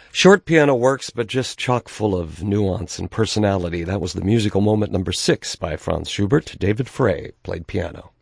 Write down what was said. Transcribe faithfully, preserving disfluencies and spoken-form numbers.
Short piano works, but just chock full of nuance and personality. That was the musical moment number six by Franz Schubert. David Frey played piano.